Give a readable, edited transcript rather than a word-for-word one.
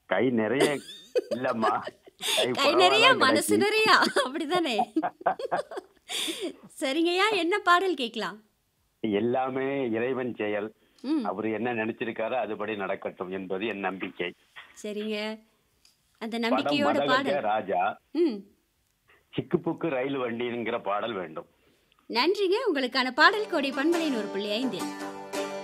கை நிறைய இல்லம்மா. கை கை குறைவா நிறையா, தான் மனசு கிடைக்கு. நிறையா. அப்படிதானே? சரிங்கய்யா, என்ன பாடல் கேட்கலாம்? எல்லாமே இறைவன் செயல். ம். அவரு என்ன நினைச்சிருக்காரோ அதுபடி நடக்கட்டும் என்பது என் நம்பிக்கை. சரிங்க. அந்த படம் நம்பிக்கையோட மதகஜ பாடல். ராஜா, ம். சிக்குப்புக்கு ரயில் வண்டிங்கிற பாடல் வேண்டும். நன்றிங்க. உங்களுக்கான பாடல் கோடை பண்பலையின் ஒரு புள்ளி 5.